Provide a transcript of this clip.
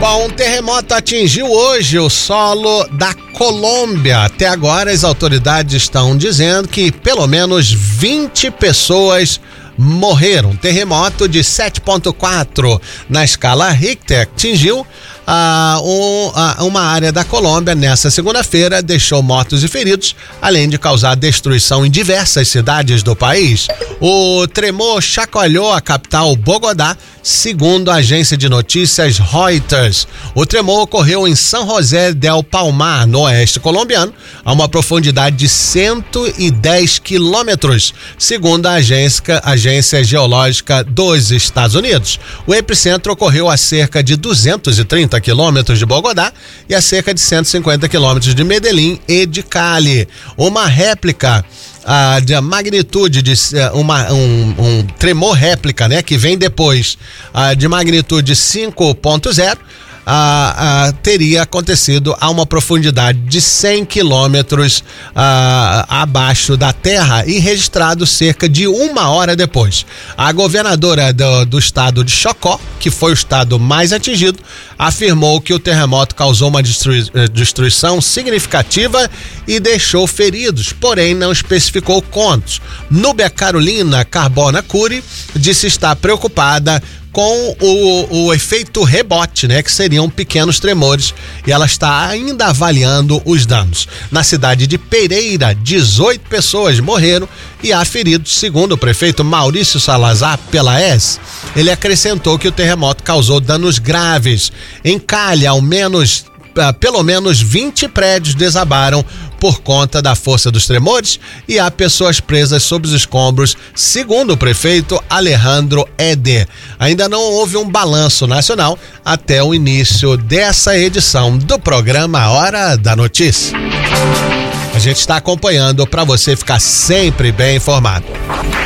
Bom, um terremoto atingiu hoje o solo da Colômbia. Até agora, as autoridades estão dizendo que pelo menos 20 pessoas morreram. Um terremoto de 7,4 na escala Richter atingiu uma área da Colômbia nessa segunda-feira, deixou mortos e feridos, além de causar destruição em diversas cidades do país. O tremor chacoalhou a capital Bogotá, segundo a agência de notícias Reuters. O tremor ocorreu em São José del Palmar, no oeste colombiano, a uma profundidade de 110 quilômetros, segundo a agência geológica dos Estados Unidos. O epicentro ocorreu a cerca de 230 quilômetros de Bogotá e a cerca de 150 quilômetros de Medellín e de Cali. Uma réplica de magnitude de um tremor réplica, né, que vem depois de magnitude 5,0, teria acontecido a uma profundidade de 100 quilômetros abaixo da terra e registrado cerca de 1 hora depois. A governadora do estado de Chocó, que foi o estado mais atingido, afirmou que o terremoto causou uma destruição significativa e deixou feridos, porém não especificou quantos. Núbia Carolina Carbona Cury disse estar preocupada com o efeito rebote, né, que seriam pequenos tremores, e ela está ainda avaliando os danos. Na cidade de Pereira, 18 pessoas morreram e há feridos, segundo o prefeito Maurício Salazar Peláez. Ele acrescentou que o terremoto causou danos graves. Em Cali, pelo menos 20 prédios desabaram por conta da força dos tremores e há pessoas presas sob os escombros, segundo o prefeito Alejandro Eder. Ainda não houve um balanço nacional até o início dessa edição do programa Hora da Notícia. A gente está acompanhando para você ficar sempre bem informado.